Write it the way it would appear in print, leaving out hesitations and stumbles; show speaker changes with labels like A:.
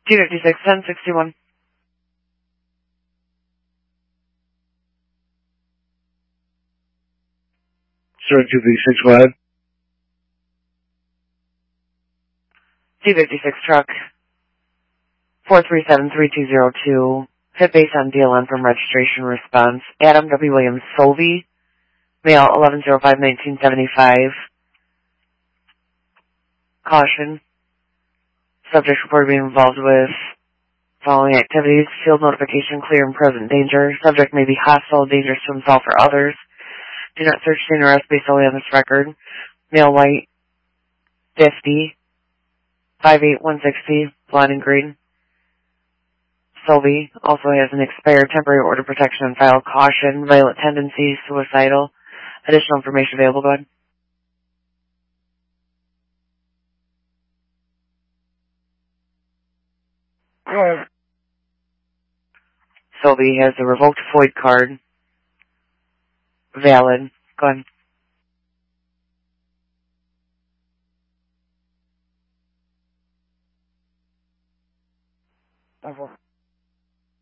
A: 256 1061.
B: Sir, 256, go ahead.
A: 256 truck. 437-3202. Hit base on DLN from registration response. Adam W. Williams Solvey. Male 11/05/1975. Caution. Subject reported being involved with following activities. Field notification, clear and present danger. Subject may be hostile, dangerous to himself or others. Do not search the arrest based solely on this record. Male white. 50. 5'8", 160. Blonde and green. Solvey also has an expired temporary order protection on file. Caution. Violent tendencies. Suicidal. Additional information available. Go ahead.
B: Go ahead.
A: Solvey has a revoked FOID card. Valid. Go ahead.
B: That's all.